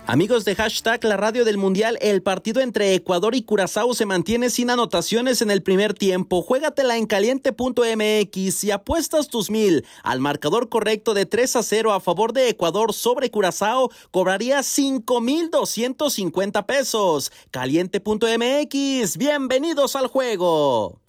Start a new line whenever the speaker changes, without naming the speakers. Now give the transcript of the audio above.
Amigos de Hashtag La Radio del Mundial, el partido entre Ecuador y Curazao se mantiene sin anotaciones en el primer tiempo. Juégatela en caliente.mx y apuestas tus 1,000 al marcador correcto de 3-0 a favor de Ecuador sobre Curazao, cobraría 5,250 pesos. Caliente.mx, bienvenidos al juego.